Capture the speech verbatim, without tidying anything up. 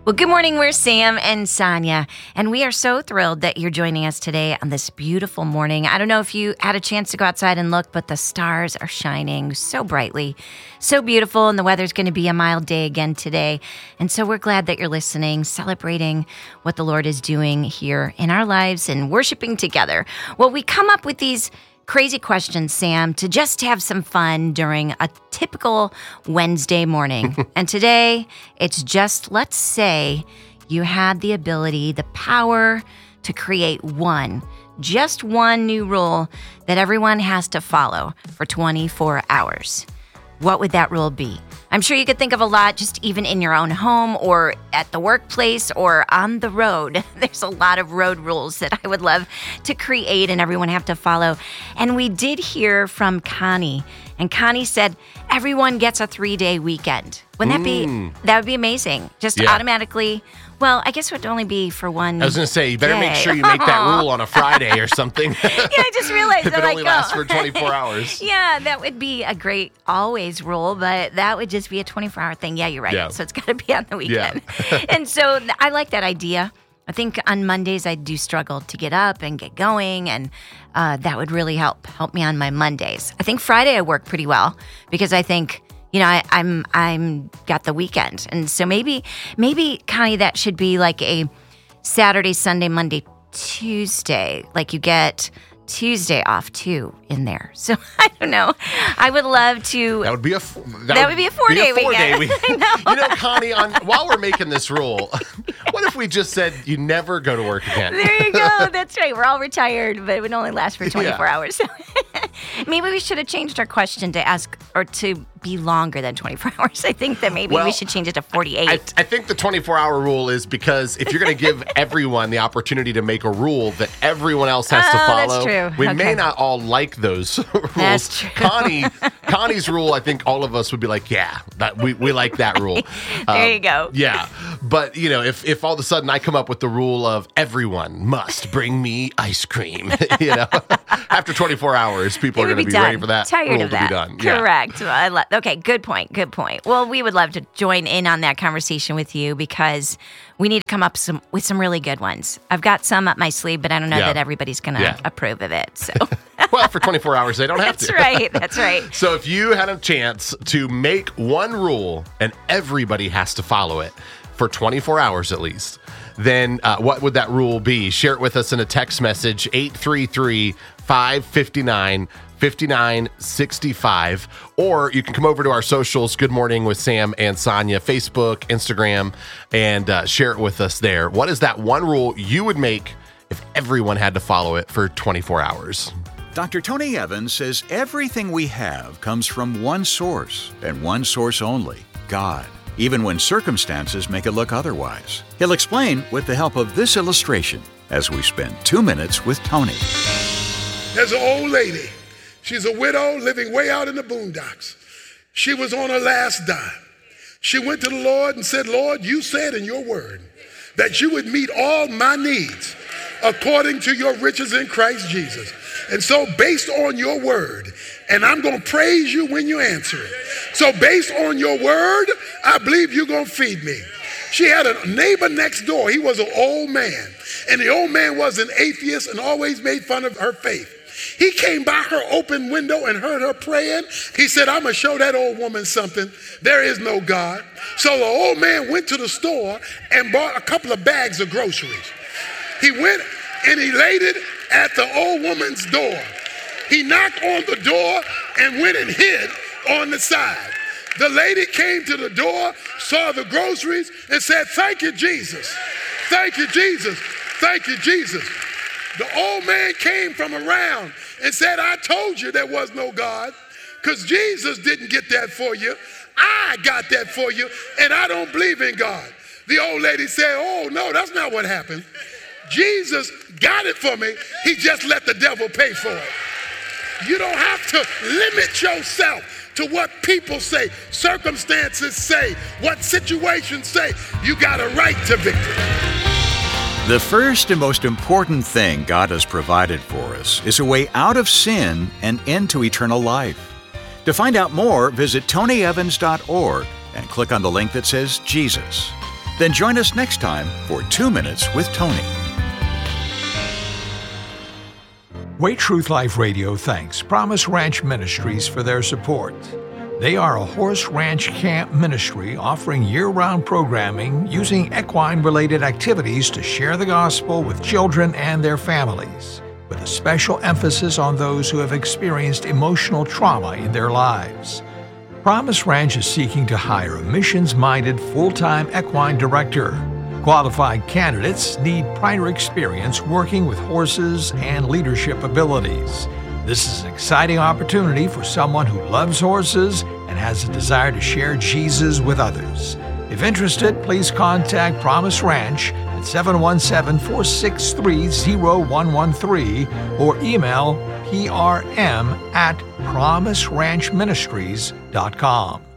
Well, good morning. We're Sam and Sonia, and we are so thrilled that you're joining us today on this beautiful morning. I don't know if you had a chance to go outside and look, but the stars are shining so brightly, so beautiful, and the weather's going to be a mild day again today. And so we're glad that you're listening, celebrating what the Lord is doing here in our lives and worshiping together. Well, we come up with these crazy questions, Sam, to just have some fun during a typical Wednesday morning. And today, it's just, let's say you had the ability, the power to create one, just one new rule that everyone has to follow for twenty-four hours. What would that rule be? I'm sure you could think of a lot just even in your own home or at the workplace or on the road. There's a lot of road rules that I would love to create and everyone have to follow. And we did hear from Connie. And Connie said, everyone gets a three-day weekend. Wouldn't that be, Mm. that would be amazing. Just Yeah. automatically, well, I guess it would only be for one I was going to say, you better make day. sure you make that rule on a Friday or something. Yeah, I just realized if that it like, only lasts oh. for twenty-four hours. Yeah, that would be a great always rule, but that would just be a twenty-four hour thing. Yeah, you're right. Yeah. So it's got to be on the Yeah. weekend. And so th- I like that idea. I think on Mondays I do struggle to get up and get going, and uh, that would really help help me on my Mondays. I think Friday I work pretty well because I think, you know, I, I'm I'm got the weekend, and so maybe maybe Connie, that should be like a Saturday, Sunday, Monday, Tuesday. Like you get Tuesday off too in there. So I don't know. I would love to. That would be a f- that, That would be a four-day four-day weekend. week- I know. You know, Connie, on while we're making this rule, what if we just said you never go to work again? There you go. That's right. We're all retired, but it would only last for twenty-four Yeah. hours. Maybe we should have changed our question to ask or to be longer than twenty-four hours. I think that maybe Well, we should change it to forty-eight. I, I think the twenty-four hour rule is because if you're going to give everyone the opportunity to make a rule that everyone else has to Oh, that's follow, true. we Okay. may not all like those rules. That's true. Connie, Connie's rule, I think all of us would be like, yeah, that we, we like that rule. There Um, you go. Yeah. But, you know, if, if all of a sudden I come up with the rule of everyone must bring me ice cream, you know, after twenty-four hours, people It are would going to be done. ready for that Tired rule of to that. be done. Yeah. Correct. Well, I lo- okay, good point. Good point. Well, we would love to join in on that conversation with you because we need to come up some with some really good ones. I've got some up my sleeve, but I don't know Yeah. that everybody's going to Yeah. approve of it. So Well, for twenty-four hours, they don't have that's to. right. That's right. So if you had a chance to make one rule and everybody has to follow it for twenty-four hours at least, then uh, what would that rule be? Share it with us in a text message, eight three three, five five nine, five nine six five. Or you can come over to our socials, Good Morning with Sam and Sonia, Facebook, Instagram, and uh, share it with us there. What is that one rule you would make if everyone had to follow it for twenty-four hours? Doctor Tony Evans says everything we have comes from one source, and one source only, God, even when circumstances make it look otherwise. He'll explain with the help of this illustration as we spend two minutes with Tony. There's an old lady. She's a widow living way out in the boondocks. She was on her last dime. She went to the Lord and said, Lord, you said in your word that you would meet all my needs according to your riches in Christ Jesus. And so based on your word, and I'm going to praise you when you answer it. So based on your word, I believe you're going to feed me. She had a neighbor next door. He was an old man. And the old man was an atheist and always made fun of her faith. He came by her open window and heard her praying. He said, I'm going to show that old woman something. There is no God. So the old man went to the store and bought a couple of bags of groceries. He went and he laid it at the old woman's door. He knocked on the door and went and hid on the side. The lady came to the door, saw the groceries, and said, thank you, Jesus. Thank you, Jesus. Thank you, Jesus. The old man came from around and said, I told you there was no God because Jesus didn't get that for you. I got that for you, and I don't believe in God. The old lady said, oh, no, that's not what happened. Jesus got it for me. He just let the devil pay for it. You don't have to limit yourself to what people say, circumstances say, what situations say. You got a right to victory. The first and most important thing God has provided for us is a way out of sin and into eternal life. To find out more, visit tony evans dot org and click on the link that says Jesus. Then join us next time for Two Minutes with Tony. Way Truth Life Radio thanks Promise Ranch Ministries for their support. They are a horse ranch camp ministry offering year-round programming using equine-related activities to share the gospel with children and their families, with a special emphasis on those who have experienced emotional trauma in their lives. Promise Ranch is seeking to hire a missions-minded full-time equine director. Qualified candidates need prior experience working with horses and leadership abilities. This is an exciting opportunity for someone who loves horses and has a desire to share Jesus with others. If interested, please contact Promise Ranch at seven one seven, four six three, zero one one three or email prm at promise ranch ministries dot com.